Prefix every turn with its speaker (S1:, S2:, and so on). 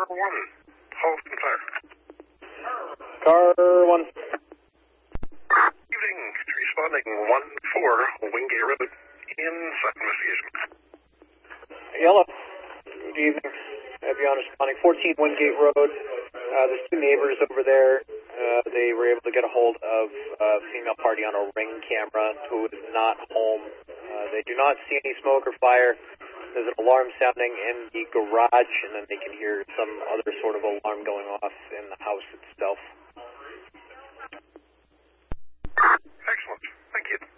S1: 1, Halston Fire.
S2: Car 1.
S1: Evening, responding 1-4, Wingate Road in site investigation.
S2: Yellow. Good evening. Beyond responding 14 Wingate Road. There's two neighbors over there. They were able to get a hold of a female party on a Ring camera who is not home. They do not see any smoke or fire. There's an alarm sounding in the garage, and then they can hear some other sort of alarm going off in the house itself.
S1: Excellent. Thank you.